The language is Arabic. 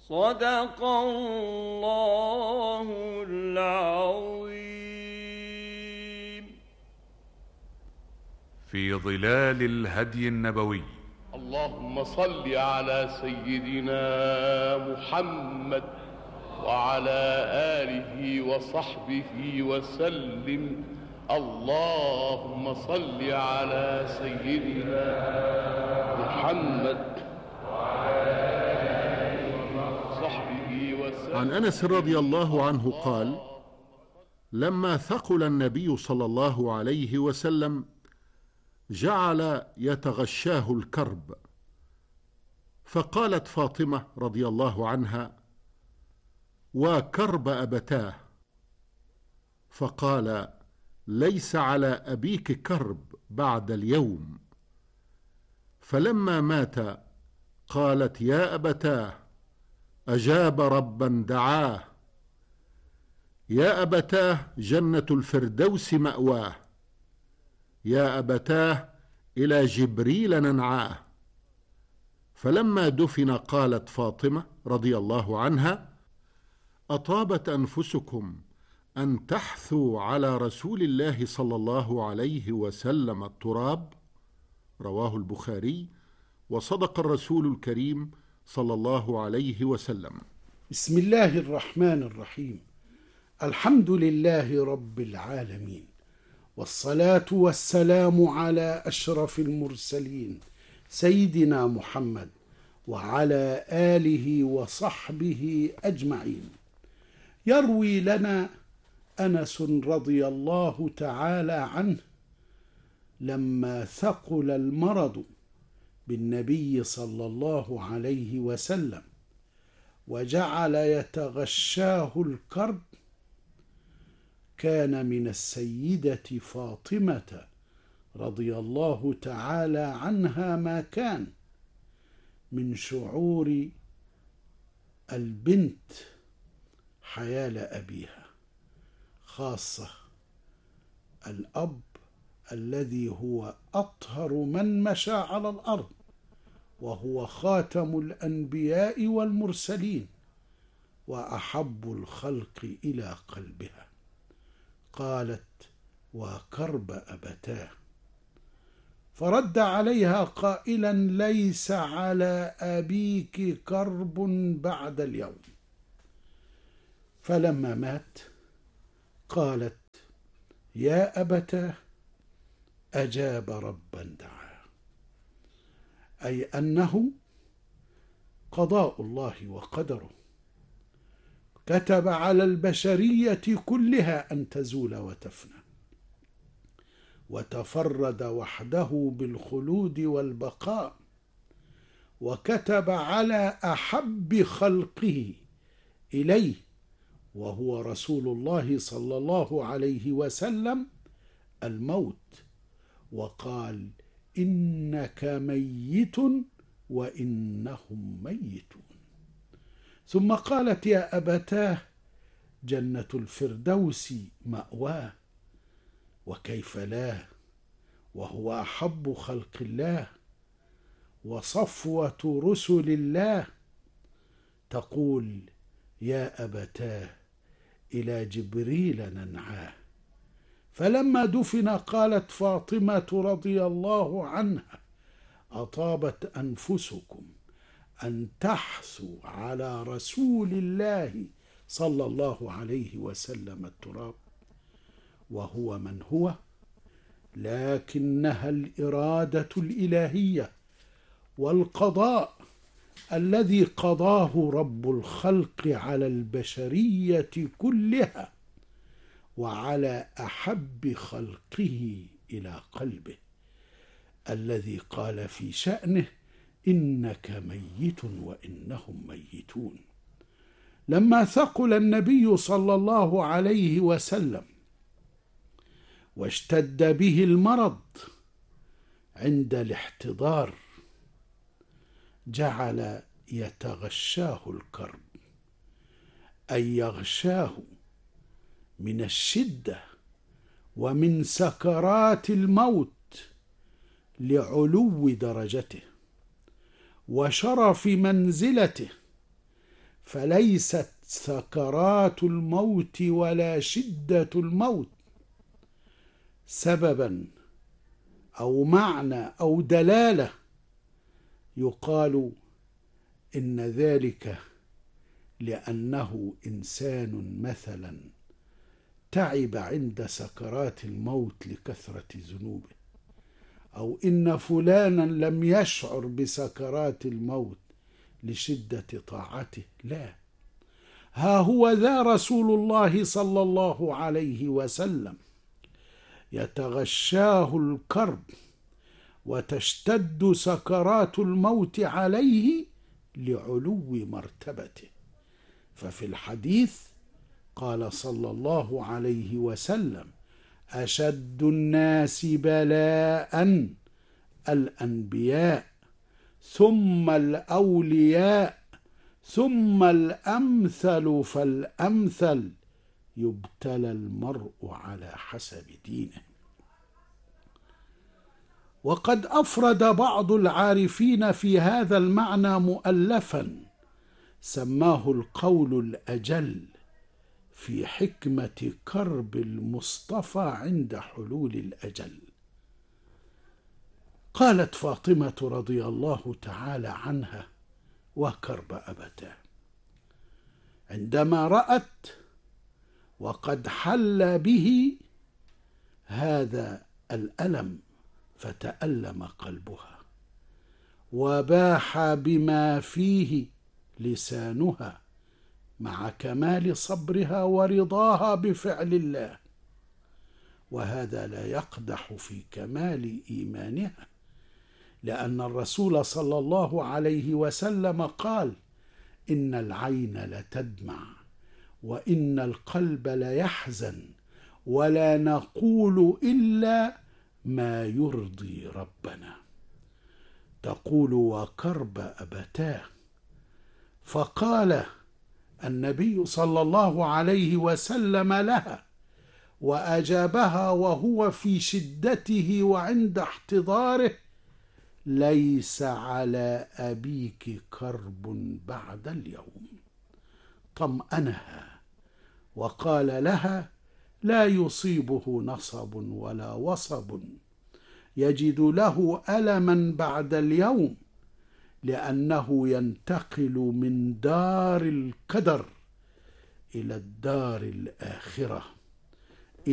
صدق الله العظيم. في ظلال الهدي النبوي. اللهم صل على سيدنا محمد وعلى آله وصحبه وسلم. اللهم صل على سيدنا محمد وعلى آله وصحبه وسلم. عن أنس رضي الله عنه قال: لما ثقل النبي صلى الله عليه وسلم جعل يتغشاه الكرب، فقالت فاطمة رضي الله عنها: وكرب أبتاه. فقال: ليس على أبيك كرب بعد اليوم. فلما مات قالت: يا أبتاه، أجاب ربا دعاه. يا أبتاه، جنة الفردوس مأواه. يا أبتاه، إلى جبريل ننعاه. فلما دفن قالت فاطمة رضي الله عنها: أطابت أنفسكم أن تحثوا على رسول الله صلى الله عليه وسلم التراب. رواه البخاري. وصدق الرسول الكريم صلى الله عليه وسلم. بسم الله الرحمن الرحيم. الحمد لله رب العالمين، والصلاة والسلام على أشرف المرسلين سيدنا محمد وعلى آله وصحبه أجمعين. يروي لنا أنس رضي الله تعالى عنه لما ثقل المرض بالنبي صلى الله عليه وسلم وجعل يتغشاه الكرب، كان من السيدة فاطمة رضي الله تعالى عنها ما كان من شعور البنت حيال أبيها، خاصة الأب الذي هو أطهر من مشى على الأرض، وهو خاتم الأنبياء والمرسلين وأحب الخلق إلى قلبها. قالت: وكرب أبتاه. فرد عليها قائلا: ليس على أبيك كرب بعد اليوم. فلما مات قالت: يا أبتاه، أجاب ربا دعاه، أي أنه قضاء الله وقدره، كتب على البشرية كلها أن تزول وتفنى، وتفرد وحده بالخلود والبقاء، وكتب على أحب خلقه إليه وهو رسول الله صلى الله عليه وسلم الموت، وقال: إنك ميت وإنهم ميتون. ثم قالت: يا أبتاه، جنة الفردوس مأواه. وكيف لا، وهو أحب خلق الله وصفوة رسل الله. تقول: يا أبتاه، إلى جبريل ننعاه. فلما دفن قالت فاطمة رضي الله عنها: أطابت أنفسكم أن تحثوا على رسول الله صلى الله عليه وسلم التراب، وهو من هو، لكنها الإرادة الإلهية والقضاء الذي قضاه رب الخلق على البشرية كلها وعلى أحب خلقه إلى قلبه، الذي قال في شأنه: إنك ميت وإنهم ميتون. لما ثقل النبي صلى الله عليه وسلم واشتد به المرض عند الاحتضار، جعل يتغشاه الكرب، أي يغشاه من الشدة ومن سكرات الموت لعلو درجته وشرف منزلته، فليست سكرات الموت ولا شدة الموت سببا أو معنى أو دلالة يقال إن ذلك لأنه إنسان مثلا تعب عند سكرات الموت لكثرة ذنوبه، أو إن فلانا لم يشعر بسكرات الموت لشدة طاعته. لا، ها هو ذا رسول الله صلى الله عليه وسلم يتغشاه الكرب وتشتد سكرات الموت عليه لعلو مرتبته. ففي الحديث قال صلى الله عليه وسلم: أشد الناس بلاء الأنبياء، ثم الأولياء، ثم الأمثل فالأمثل، يبتلى المرء على حسب دينه. وقد أفرد بعض العارفين في هذا المعنى مؤلفا سماه القول الأجل في حكمة كرب المصطفى عند حلول الأجل. قالت فاطمة رضي الله تعالى عنها وكرب أبتاه عندما رأت وقد حل به هذا الألم فتألم قلبها، وباح بما فيه لسانها مع كمال صبرها ورضاها بفعل الله، وهذا لا يقدح في كمال إيمانها، لأن الرسول صلى الله عليه وسلم قال: إن العين لتدمع وإن القلب ليحزن ولا نقول إلا ما يرضي ربنا. تقول وكرب أبتاه، فقال النبي صلى الله عليه وسلم لها وأجابها وهو في شدته وعند احتضاره: ليس على أبيك كرب بعد اليوم. طمأنها وقال لها: لا يصيبه نصب ولا وصب يجد له ألما بعد اليوم، لأنه ينتقل من دار القدر إلى الدار الآخرة.